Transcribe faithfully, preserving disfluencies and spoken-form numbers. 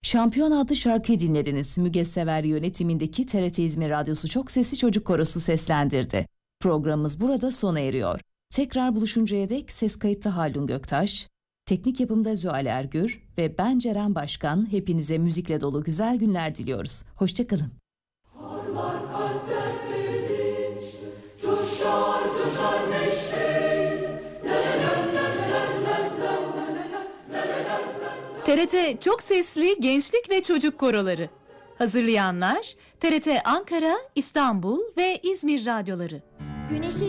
Şampiyon adlı şarkıyı dinlediniz. Müge Sever yönetimindeki T R T İzmir Radyosu Çok Sesli Çocuk Korosu seslendirdi. Programımız burada sona eriyor. Tekrar buluşuncaya dek ses kayıtta Haldun Göktaş, teknik yapımda Zuhal Ergür ve ben Ceren Başkan hepinize müzikle dolu güzel günler diliyoruz. Hoşçakalın. T R T Çok Sesli Gençlik ve Çocuk Koroları. Hazırlayanlar T R T Ankara, İstanbul ve İzmir radyoları. Güneşi